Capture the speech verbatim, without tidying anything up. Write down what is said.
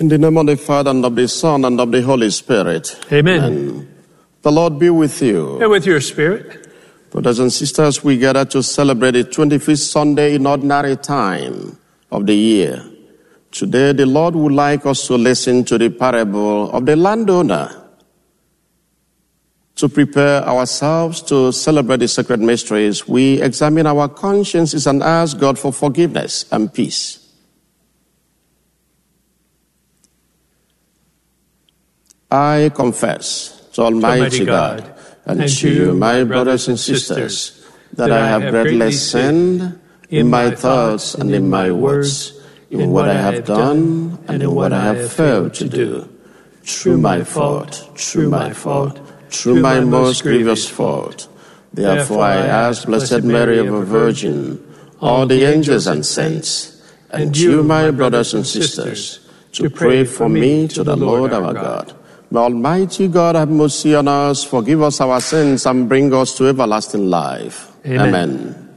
In the name of the Father, and of the Son, and of the Holy Spirit. Amen. Amen. The Lord be with you. And with your spirit. Brothers and sisters, we gather to celebrate the twenty-fifth Sunday in ordinary time of the year. Today, the Lord would like us to listen to the parable of the landowner. To prepare ourselves to celebrate the sacred mysteries, we examine our consciences and ask God for forgiveness and peace. I confess to Almighty God and to you, my brothers and sisters, that I have greatly sinned in my thoughts and in my words, in what I have done and in what I have failed to do, through my fault, through my fault, through my most grievous fault. Therefore I ask Blessed Mary, ever Virgin, all the angels and saints, and you, my brothers and sisters, to pray for me to the Lord our God. May Almighty God have mercy on us, forgive us our sins, and bring us to everlasting life. Amen. Amen.